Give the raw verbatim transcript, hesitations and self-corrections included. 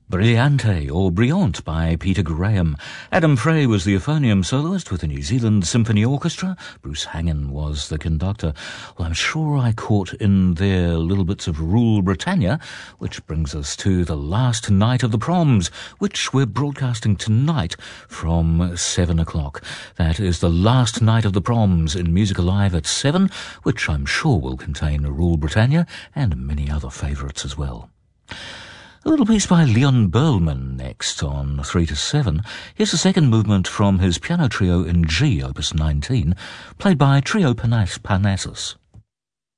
Brillante or Brilliant by Peter Graham. Adam Frey was the euphonium soloist with the New Zealand Symphony Orchestra. Bruce Hangen was the conductor. Well, I'm sure I caught in there little bits of Rule Britannia, which brings us to the last night of the proms, which we're broadcasting tonight from seven o'clock. That is the last night of the proms in Music Alive at seven, which I'm sure will contain Rule Britannia and many other favourites as well. A little piece by Leon Berlman next on three to seven. Here's the second movement from his piano trio in G, opus nineteen, played by Trio Parnas- Parnassus.